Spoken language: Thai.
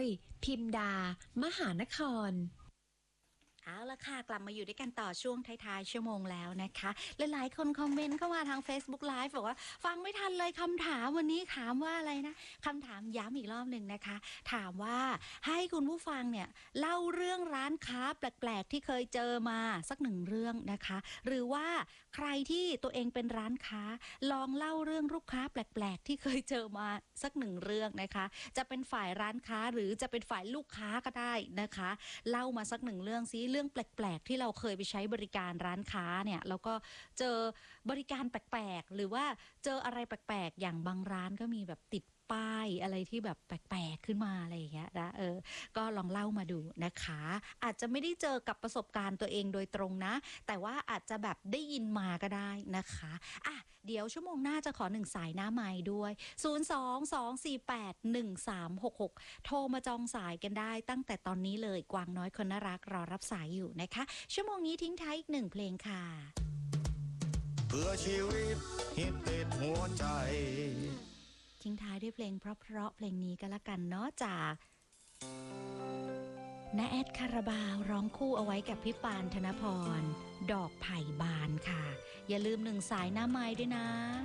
พิมดามหานครเอาละค่ะกลับมาอยู่ด้วยกันต่อช่วงท้ายๆชั่วโมงแล้วนะคะหลายๆคนคอมเมนต์เข้ามาทาง Facebook Live บอกว่าฟังไม่ทันเลยคำถามวันนี้ถามว่าอะไรนะคำถามย้ำอีกรอบหนึ่งนะคะถามว่าให้คุณผู้ฟังเนี่ยเล่าเรื่องร้านค้าแปลกๆที่เคยเจอมาสักหนึ่งเรื่องนะคะหรือว่าใครที่ตัวเองเป็นร้านค้าลองเล่าเรื่องลูกค้าแปลกๆที่เคยเจอมาสักหนึ่งเรื่องนะคะจะเป็นฝ่ายร้านค้าหรือจะเป็นฝ่ายลูกค้าก็ได้นะคะเล่ามาสักหนึ่งเรื่องซิเรื่องแปลกๆที่เราเคยไปใช้บริการร้านค้าเนี่ยแล้วก็เจอบริการแปลกๆหรือว่าเจออะไรแปลกๆอย่างบางร้านก็มีแบบติดป้ายอะไรที่แบบแปลกๆขึ้นมาอะไรอย่างเงี้ยนะก็ลองเล่ามาดูนะคะอาจจะไม่ได้เจอกับประสบการณ์ตัวเองโดยตรงนะแต่ว่าอาจจะแบบได้ยินมาก็ได้นะคะอ่ะเดี๋ยวชั่วโมงหน้าจะขอ1สายหน้าไมค์ด้วย022481366โทรมาจองสายกันได้ตั้งแต่ตอนนี้เลยกวางน้อยคนน่ารักรอรับสายอยู่นะคะชั่วโมงนี้ทิ้งท้ายอีก1เพลงค่ะเพื่อชีวิตฮิตติดหัวใจทิ้งท้ายด้วยเพลงเพราะๆเพลงนี้ก็แล้วกันเนาะจากน้าแอดคาราบาวร้องคู่เอาไว้กับพี่ปานธนพรดอกไผ่บานค่ะอย่าลืม1สายหน้าไม้ด้วยนะ